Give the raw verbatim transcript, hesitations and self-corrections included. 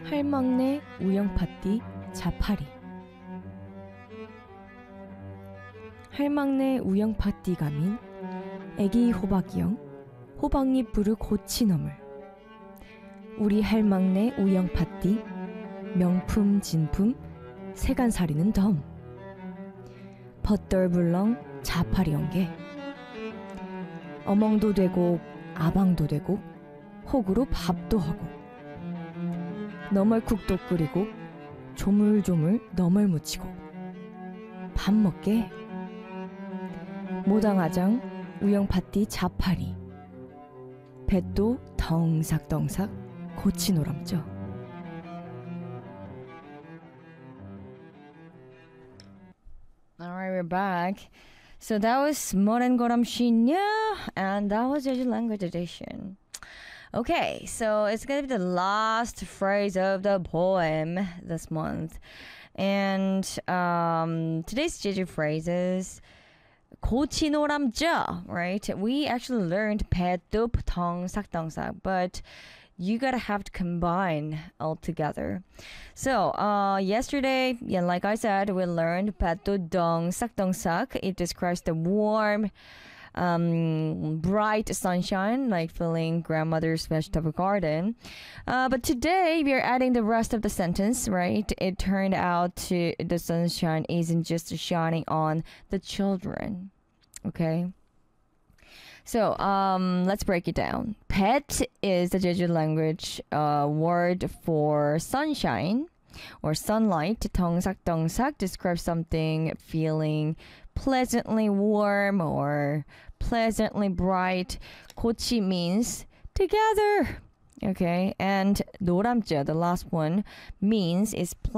할망내 우영파띠 자파리 할망내 우영파띠 가민 애기 호박이영 호박잎 부르 고치너물 우리 할망내 우영파띠 명품 진품 세간살이는 덤 벗덜불렁 자파리 연계 어멍도 되고 아방도 되고 혹으로 밥도 하고 너멀국도 끓이고 조물조물 너멀 무치고 밥 먹게 모당아장 우영파띠 자파리 뱃도 덩삭덩삭 고치노람죠. Alright, we're back. So that was Moren Goram Shinya, and that was Jeju language edition. Okay, so it's gonna be the last phrase of the poem this month. And um, today's Jeju phrases, 고치노람죠, right? We actually learned 배도 덩삭덩삭, but you gotta have to combine all together. So, uh, yesterday, yeah, like I said, we learned 배도 덩삭덩삭. It describes the warm, um, bright sunshine, like filling grandmother's vegetable garden. Uh, but today, we are adding the rest of the sentence, right? It turned out to the sunshine isn't just shining on the children, okay? So, um, let's break it down. Pet is the Jeju language uh, word for sunshine or sunlight. 덩삭덩삭 describes something feeling pleasantly warm or pleasantly bright. 고치 means together. Okay, and 노람자, the last one, means is